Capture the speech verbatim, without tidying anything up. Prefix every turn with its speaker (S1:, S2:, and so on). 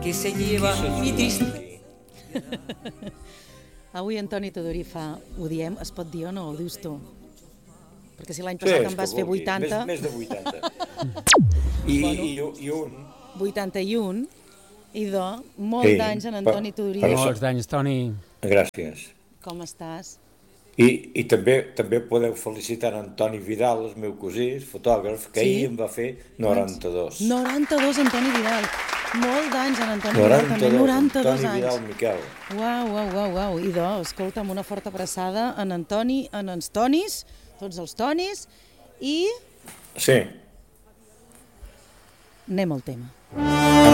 S1: que se lleva mi triste.
S2: Avui Antoni Tudurí fa Ho diem, es pot dir o no? Ho dius tu? Perquè si l'any passat em vas fer vuitanta...
S3: Més de vuitanta. I, i, i un.
S2: vuitanta-un, i do, molts d'anys en Antoni Tudurí.
S4: Molts d'anys, Toni.
S3: Gràcies.
S2: Com estàs?
S3: I, i també també podeu felicitar en Antoni Vidal, el meu cosí, fotògraf, que ahir em va fer noranta-dos.
S2: noranta-dos, Antoni Vidal. Molt d'anys en Antoni Vidal, també noranta-dos anys.
S3: Antoni Vidal Miquel.
S2: Uau, uau, uau, uau. Idò, escolta'm, una forta abraçada en Antoni, en els Tonis, tots els Tonis, i...
S3: Sí.
S2: Anem al tema.